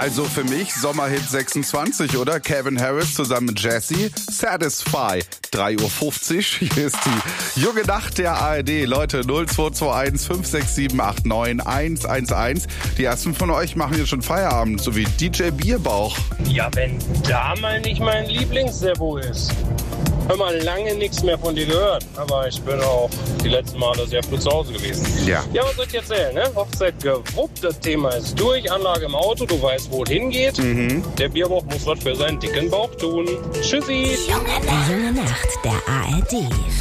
Also für mich Sommerhit 26, oder? Calvin Harris zusammen mit Jessie. Satisfy. 3:50 Uhr. Hier ist die junge Nacht der ARD. Leute, 0221 567 89 111. Die ersten von euch machen jetzt schon Feierabend, so wie DJ Bierbauch. Ja, wenn da mal nicht mein Lieblings-Servo ist. Hör mal, lange nichts mehr von dir gehört. Aber ich bin auch die letzten Male sehr früh zu Hause gewesen. Ja. Ja, was soll ich erzählen, ne? Hochzeit gewuppt, das Thema ist durch. Anlage im Auto, du weißt, wo es hingeht. Der Bierbauch muss was für seinen dicken Bauch tun. Tschüssi. Die junge Nacht der ARD.